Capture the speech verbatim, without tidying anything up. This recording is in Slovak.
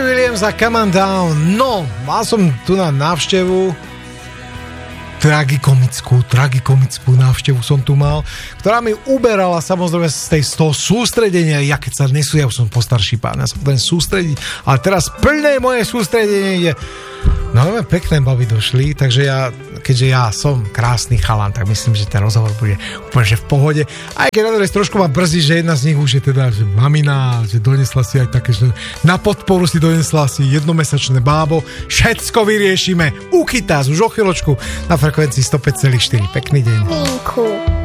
Williams a Come on Down. No, mal som tu na návštevu tragikomickú, tragikomickú návštevu som tu mal, ktorá mi uberala samozrejme z, tej, z toho sústredenia. Ja keď sa nesú, ja už som postarší pán, ja sa potrebujem sústrediť, ale teraz plné moje sústredenie je. No pekné baby došli, takže ja, keďže ja som krásny chalan, tak myslím, že ten rozhovor bude úplne že v pohode. Aj keď na druhej trošku ma brzí, že jedna z nich už je teda že mamina, že donesla si aj také, že na podporu si donesla si jednomesačné bábo. Všetko vyriešime. Ukytás už o chvíľočku na frekvencii sto päť celá štyri. Pekný deň. Minku.